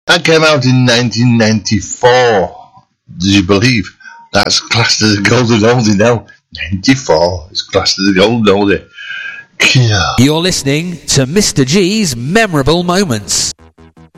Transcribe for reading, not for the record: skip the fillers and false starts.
That came out in 1994. Did you believe? That's classed as a golden oldie now. 94 is classed as a golden oldie. Yeah. You're listening to Mr. G's Memorable Moments.